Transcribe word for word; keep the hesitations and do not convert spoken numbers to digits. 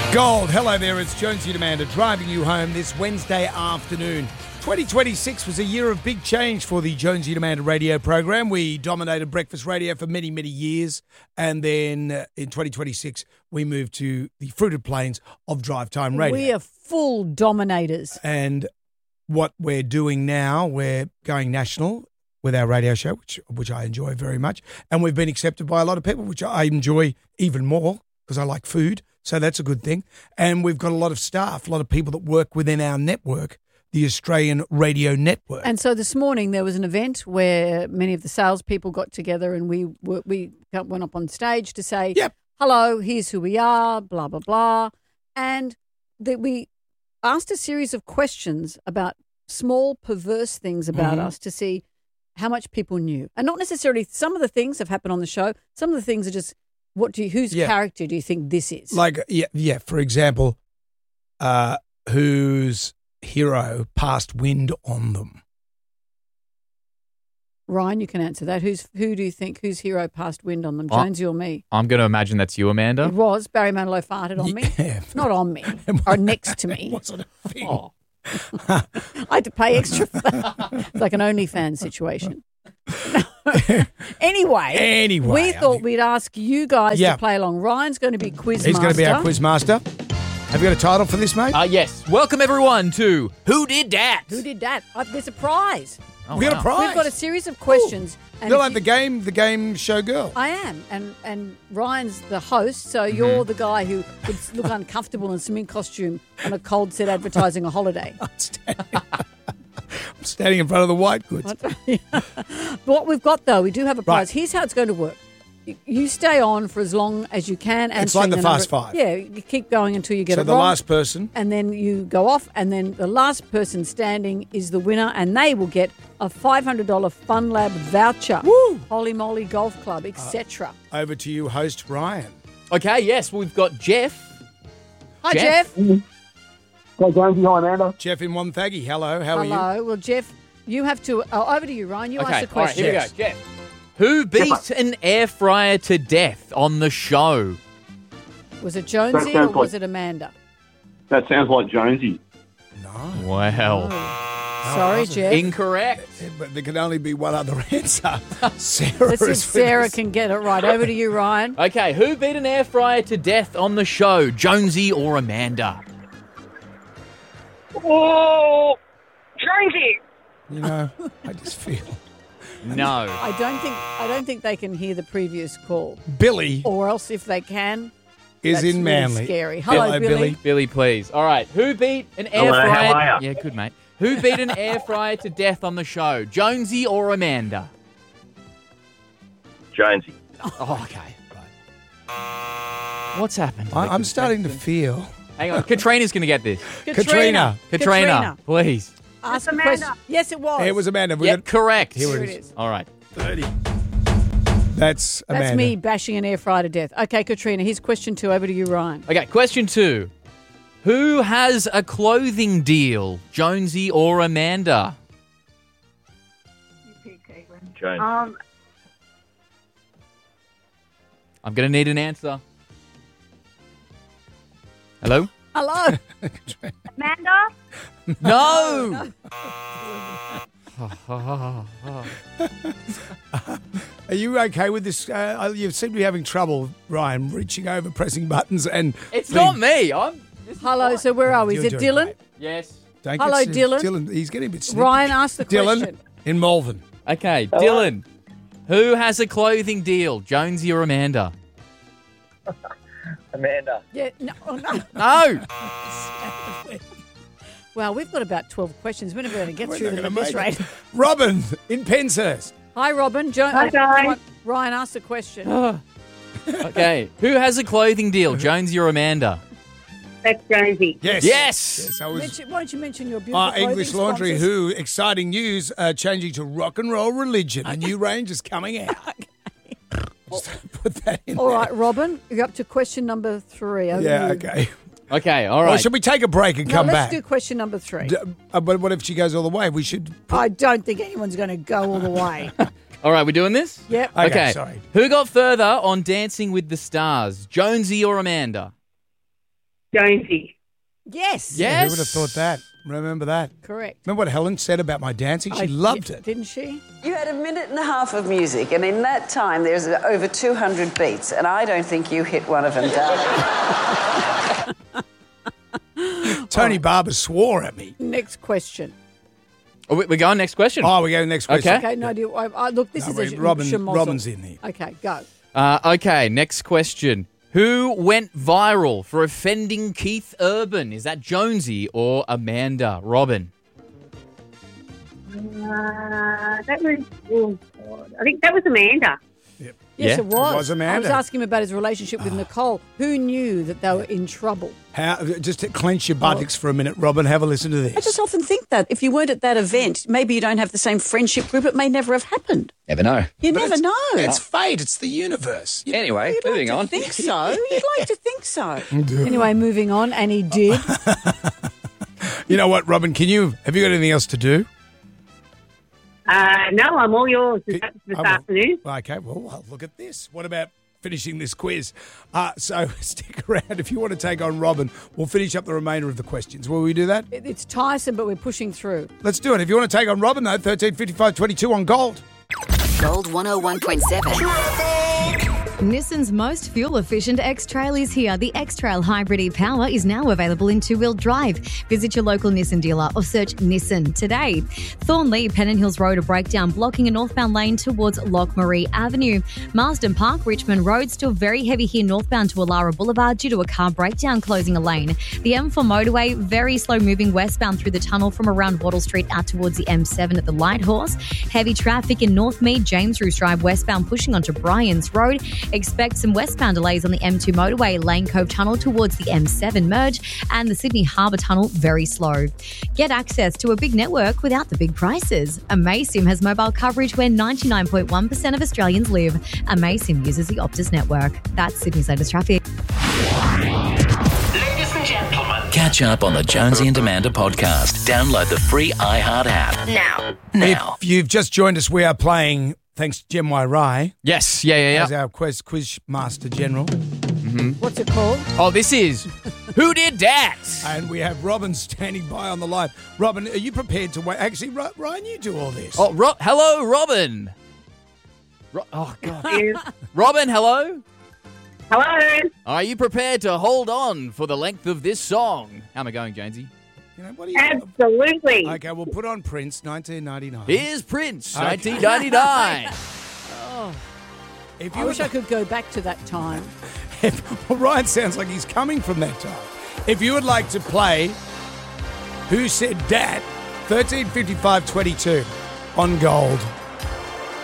Gold, hello there, it's Jonesy and Amanda driving you home this Wednesday afternoon. twenty twenty-six was a year of big change for the Jonesy and Amanda radio program. We dominated breakfast radio for many, many years, and then uh, in twenty twenty-six we moved to the fruited plains of drive time radio. We are full dominators. And what we're doing now, we're going national with our radio show, which which I enjoy very much, and we've been accepted by a lot of people, which I enjoy even more because I like food. So that's a good thing. And we've got a lot of staff, a lot of people that work within our network, the Australian Radio Network. And so this morning there was an event where many of the salespeople got together and we were, we went up on stage to say, Yep. hello, here's who we are, blah, blah, blah. And that we asked a series of questions about small, perverse things about Mhm. us to see how much people knew. And not necessarily some of the things have happened on the show. Some of the things are just, what do you, whose Yeah. character do you think this is? Like, yeah, yeah. For example, uh, whose hero passed wind on them? Ryan, you can answer that. Who's Who do you think, whose hero passed wind on them, Oh. Jonesy or me? I'm going to imagine that's you, Amanda. It was. Barry Manilow farted on me. Yeah. Not on me, or next to me. What's it a thing? Oh. I had to pay extra for that. It's like an OnlyFans situation. Anyway, Anyway, we I thought mean- we'd ask you guys Yeah. to play along. Ryan's going to be quiz He's master. going to be our quiz master. Have you got a title for this, mate? Uh, yes. Welcome, everyone, to Who Did That? Who did that? Uh, there's a prize. Oh, we got wow. a prize. We've got a series of questions. and They're if like you- the game, the game show girl. I am, and and Ryan's the host, so Mm-hmm. you're the guy who would look uncomfortable in a swimming costume on a cold set advertising a holiday. I'm standing, I'm standing in front of the white goods. What we've got, though, we do have a prize. Right. Here's how it's going to work. You- You stay on for as long as you can. It's like answering the number- Fast Five. Yeah, you keep going until you get So it the wrong. last person. And then you go off, and then the last person standing is the winner, and they will get a five hundred dollars Fun Lab voucher. Woo! Holy Moly Golf Club, et cetera. Over to you, host Ryan. Okay, yes, we've got Jeff. Hi, Jeff. Jeff. Hi, Jonesy. Hi, Amanda. Jeff in Wonthaggi. Hello, how are you? Hello. Well, Jeff, you have to. Oh, over to you, Ryan. You Okay, ask the all right, question. here we go. Jeff. Who beat an air fryer to death on the show? Was it That Jonesy or sounds was like- it Amanda? That sounds like Jonesy. No. Well, Sorry, was it? Jeff. incorrect. But there can only be one other answer. Sarah Let's see if is with Sarah us. can get it right. Over to you, Ryan. Okay, who beat an air fryer to death on the show? Jonesy or Amanda? Oh, Jonesy. You know, I just feel. No. I don't think I don't think they can hear the previous call. Billy Or else, if they can, is that's in really Manly. scary. Hello, Hello, Billy. Billy. Billy, please. All right, who beat an air Hello, how fryer? are ya? Yeah, good, mate. Who beat an air fryer to death on the show? Jonesy or Amanda? Jonesy. Oh, okay. What's happened? I, I'm starting to feel. Hang on. Katrina's going to get this. Katrina. Katrina, please. Ask It's a question. Amanda. Yes, it was. It was Amanda. We Yeah, got correct. Here Here it it is. is. All right. thirty. That's Amanda. That's me bashing an air fryer to death. Okay, Katrina, here's question two. Over to you, Ryan. Okay, question two. Who has a clothing deal? Jonesy or Amanda? Jonesy. Um, I'm going to need an answer. Hello? Hello. Amanda. No! Are you okay with this? Uh, you seem to be having trouble, Ryan, reaching over, pressing buttons, and It's being- not me. I'm. this is Hello, fine. so where are we? Is You're it doing Dylan? great. Yes. Don't Hello, get, Dylan. Dylan, he's getting a bit snippy. Ryan, ask the Dylan question. in Malvern. Okay, Dylan. Who has a clothing deal? Jonesy or Amanda? Amanda. Yeah, no, oh, no. No. Well, we've got about twelve questions. We're never going to get We're through not them at gonna this make rate. it. Robin in Penshurst. Hi, Robin. Jo- Hi, uh, guys. come on. Ryan, ask the question. Okay. Who has a clothing deal? Jonesy or Amanda? That's Jonesy. Yes. Yes. Yes, I was. Mention, why don't you mention your beautiful Uh, clothing English Laundry, sponsors? who, exciting news, uh, changing to rock and roll religion. A new range is coming out. Just put that in All there. right, Robin, you're up to question number three. Over Yeah, to you. okay. Okay, all Or right. should we take a break and No, come let's back? do question number three. D- uh, but what if she goes all the way? We should. I don't think anyone's going to go all the way. All right, we're doing this? Yep. Okay, Okay. sorry. Who got further on Dancing with the Stars? Jonesy or Amanda? Jonesy. Yes. Yes. Who would have thought that? Remember that? Correct. Remember what Helen said about my dancing? She I- loved yeah, it. Didn't she? You had a minute and a half of music, and in that time, there's over two hundred beats, and I don't think you hit one of them, darling. Tony Barber swore at me. Next question. Oh, we- we're going next question. Oh, we go to the next question. Okay. Okay, no, do you, I, I, look, this No, is wait, a Robin- schmozzle. Robin's in here. Okay, go. Uh, okay, next question. Who went viral for offending Keith Urban? Is that Jonesy or Amanda? Robin. Uh, that was, oh, God. I think that was Amanda. Yes, Yeah, it was. it was Amanda. I was asking him about his relationship with Nicole. Who knew that they were in trouble? How, just to clench your buttocks for a minute, Robin. Have a listen to I this. just often think that if you weren't at that event, maybe you don't have the same friendship group, it may never have happened. Never know. You never know. It's fate. It's the universe. Anyway, You'd moving like on. to think so. You'd like to think so. Anyway, moving on, and he did. You know what, Robin? Can you have you got anything else to do? Uh, no, I'm all yours this, this I will. afternoon. Okay, well, well, look at this. What about finishing this quiz? Uh, so stick around if you want to take on Robin. We'll finish up the remainder of the questions. Will we do that? It- It's Tyson, but we're pushing through. Let's do it. If you want to take on Robin, though, thirteen fifty-five twenty-two on Gold. Gold one oh one point seven. Nissan's most fuel-efficient X-Trail is here. The X-Trail Hybrid e-Power is now available in two-wheel drive. Visit your local Nissan dealer or search Nissan today. Thornley, Pennant Hills Road, a breakdown blocking a northbound lane towards Lockmarie Avenue. Marsden Park, Richmond Road, still very heavy here northbound to Alara Boulevard due to a car breakdown closing a lane. The M four motorway, very slow-moving westbound through the tunnel from around Wattle Street out towards the M seven at the Lighthorse. Heavy traffic in Northmead, James Roos Drive westbound pushing onto Bryans Road. Expect some westbound delays on the M two motorway, Lane Cove Tunnel towards the M seven merge, and the Sydney Harbour Tunnel very slow. Get access to a big network without the big prices. Amaysim has mobile coverage where ninety-nine point one percent of Australians live. Amaysim uses the Optus network. That's Sydney's latest traffic. Ladies and gentlemen, Catch up on the Jonesy and Amanda podcast. Download the free iHeart app. Now. Now. If you've just joined us, we are playing, thanks to Jem Y. Rai, Yes, yeah, yeah, as yeah. our quiz, quiz master general. What's it called? Oh, this is Who Did That? And we have Robin standing by on the line. Robin, are you prepared to wait? Actually, Ri- Ryan, you do all this. Oh, Ro- hello, Robin. Ro- oh, God. Robin, hello. Hello. Are you prepared to hold on for the length of this song? How am I going, Jonesy? You know, what are you Absolutely. Okay, we'll put on Prince, nineteen ninety-nine. Here's Prince, Okay. nineteen ninety-nine. If I you wish I could go back to that time. If, well, Ryan sounds like he's coming from that time. If you would like to play Who Said Dat, thirteen fifty-five twenty-two on Gold.